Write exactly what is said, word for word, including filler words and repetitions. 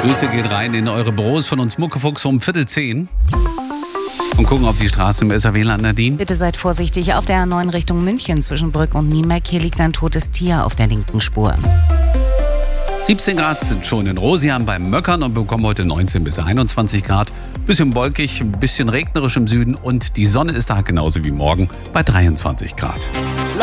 Grüße geht rein in eure Büros von uns Muckefuchs um Viertel zehn. Und gucken auf die Straße im S R W-Land, Nadine. Bitte seid vorsichtig auf der A neun Richtung München zwischen Brück und Niemeck. Hier liegt ein totes Tier auf der linken Spur. siebzehn Grad sind schon in Rosian beim Möckern und wir bekommen heute neunzehn bis einundzwanzig Grad. Bisschen wolkig, ein bisschen regnerisch im Süden und die Sonne ist da genauso wie morgen bei dreiundzwanzig Grad.